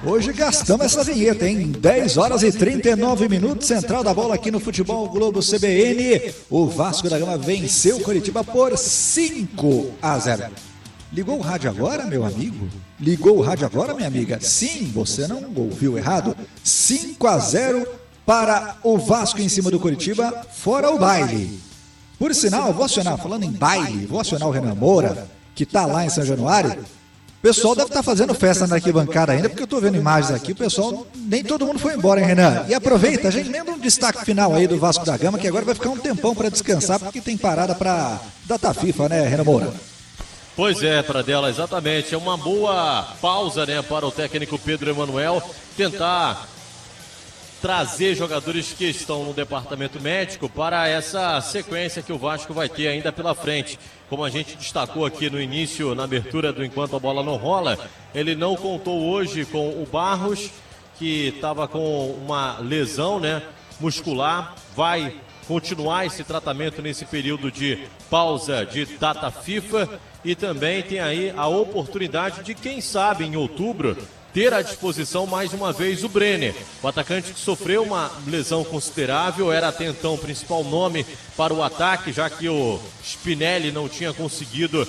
Hoje gastamos essa vinheta, hein? 10 horas e 39 minutos, central da bola aqui no Futebol Globo CBN. O Vasco da Gama venceu o Coritiba por 5-0. Ligou o rádio agora, meu amigo? Ligou o rádio agora, minha amiga? Sim, você não ouviu errado. 5-0 para o Vasco em cima do Coritiba, fora o baile. Por sinal, vou acionar, falando em baile, vou acionar o Renan Moura, que está lá em São Januário. O pessoal deve estar fazendo festa na arquibancada ainda, porque eu estou vendo imagens aqui, o pessoal, nem todo mundo foi embora, hein, Renan? E aproveita, a gente emenda um destaque final aí do Vasco da Gama, que agora vai ficar um tempão para descansar, porque tem parada para data FIFA, né, Renan Moura? Pois é, Pradella, exatamente. É uma boa pausa, né, para o técnico Pedro Emanuel tentar trazer jogadores que estão no departamento médico para essa sequência que o Vasco vai ter ainda pela frente. Como a gente destacou aqui no início, na abertura do Enquanto a Bola Não Rola, ele não contou hoje com o Barros, que estava com uma lesão, né, muscular, vai continuar esse tratamento nesse período de pausa de data FIFA, e também tem aí a oportunidade de, quem sabe, em outubro, ter à disposição mais uma vez o Brenner. O atacante que sofreu uma lesão considerável, era até então o principal nome para o ataque, já que o Spinelli não tinha conseguido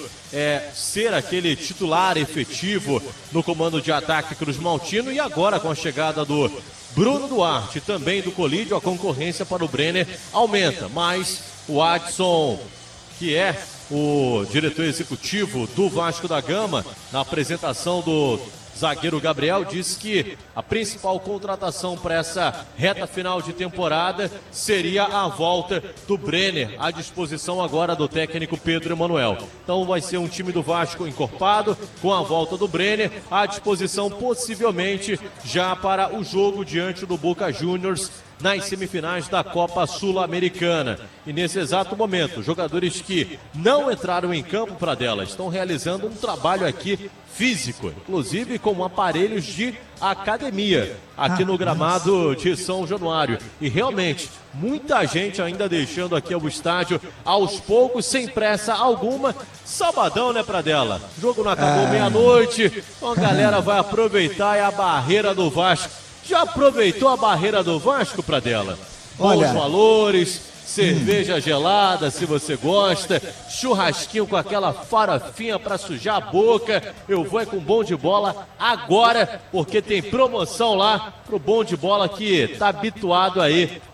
ser aquele titular efetivo no comando de ataque Cruz Maltino, e agora com a chegada do Bruno Duarte e também do Colídio, a concorrência para o Brenner aumenta, mas o Adson, que é o diretor executivo do Vasco da Gama, na apresentação do zagueiro Gabriel, disse que a principal contratação para essa reta final de temporada seria a volta do Brenner, à disposição agora do técnico Pedro Emanuel. Então vai ser um time do Vasco encorpado, com a volta do Brenner, à disposição possivelmente já para o jogo diante do Boca Juniors nas semifinais da Copa Sul-Americana. E nesse exato momento, jogadores que não entraram em campo, Pradella, estão realizando um trabalho aqui físico, inclusive com aparelhos de academia, aqui no gramado de São Januário. E realmente, muita gente ainda deixando aqui o estádio aos poucos, sem pressa alguma. Sabadão, né, Pradella? O jogo não acabou meia-noite, então a galera vai aproveitar a barreira do Vasco. Já aproveitou a barreira do Vasco, Pradella? Bons valores, cerveja gelada, se você gosta, churrasquinho com aquela farofinha para sujar a boca. Eu vou com Bom de Bola agora, porque tem promoção lá pro Bom de Bola que tá habituado aí